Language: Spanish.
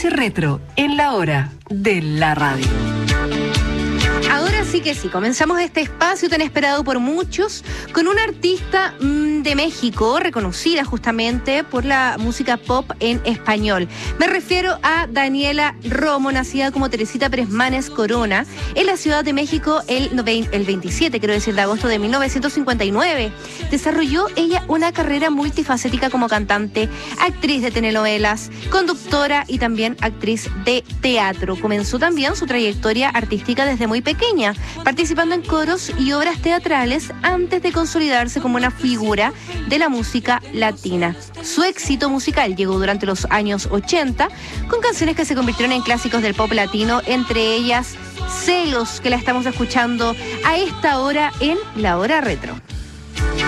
Arte Retro en la hora de la radio. Ahora sí que sí, comenzamos este espacio tan esperado por muchos con una artista de México, reconocida justamente por la música pop en español. Me refiero a Daniela Romo, nacida como Teresita Pérez Manes Corona en la Ciudad de México el 27, de agosto de 1959. Desarrolló ella una carrera multifacética como cantante, actriz de telenovelas, conductora y también actriz de teatro. Comenzó también su trayectoria artística desde muy pequeña, participando en coros y obras teatrales antes de consolidarse como una figura de la música latina. Su éxito musical llegó durante los años 80 con canciones que se convirtieron en clásicos del pop latino, entre ellas Celos, que la estamos escuchando a esta hora en La Hora Retro.